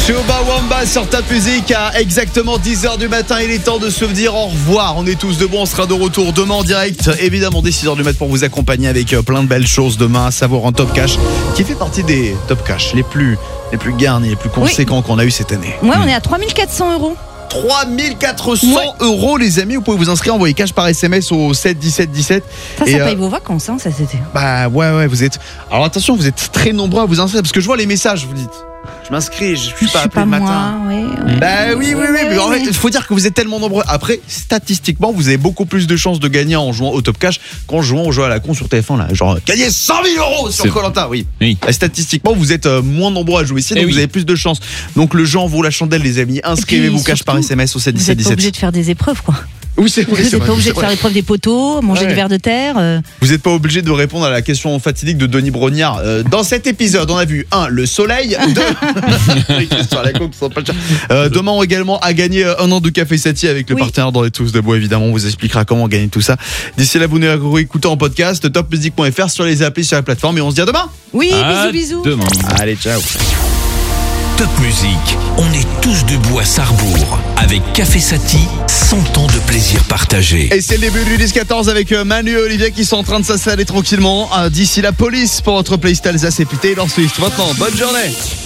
Chuba Wamba sur Top Music à exactement 10h du matin. Il est temps de se dire au revoir. On est tous debout, on sera de retour demain en direct. Évidemment dès 6h du matin pour vous accompagner avec plein de belles choses demain, à savoir un Top Cash qui fait partie des Top Cash les plus garnis, les plus conséquents qu'on a eu cette année. Ouais, on est à 3400 €. 3400 € les amis, vous pouvez vous inscrire, envoyer cash par SMS au 7 17 17. Ça paye vos vacances, hein, ça c'était. Bah ouais, vous êtes. Alors attention, vous êtes très nombreux à vous inscrire parce que je vois les messages, vous dites. Je m'inscris, je suis pas appelé le matin. Bah oui. Mais en fait, il faut dire que vous êtes tellement nombreux. Après, statistiquement, vous avez beaucoup plus de chances de gagner en jouant au Top Cash qu'en jouant au jeu à la con sur TF1 là. Genre gagner 100 000 € sur Koh-Lanta, oui. Et statistiquement, vous êtes moins nombreux à jouer ici, donc vous avez plus de chances. Donc le jeu en vaut la chandelle, les amis. Inscrivez-vous cash par SMS au 7 17 17. Vous n'êtes pas obligé de faire des épreuves, quoi. Oui, c'est vrai. Vous n'êtes pas obligé de faire l'épreuve des poteaux, manger du ver de terre. Vous n'êtes pas obligé de répondre à la question fatidique de Denis Brognard. Dans cet épisode, on a vu 1. Le soleil. 2. Les questions à la con qui sont pas chères. Demain également à gagner un an de Café Sati avec le partenaire dans les tous debout. Évidemment, on vous expliquera comment gagner tout ça. D'ici là, vous nous écoutez en podcast topmusic.fr sur les applis, sur la plateforme. Et on se dit à demain. Oui, bisous. Demain. Allez, ciao. Top Music, on est tous debout à Sarrebourg avec Café Sati, 100 ans de plaisir partagé. Et c'est le début du 10-14 avec Manu et Olivier qui sont en train de s'installer tranquillement. D'ici la police pour votre playlist Alsace et puis Taylor Swift. Maintenant, bonne journée.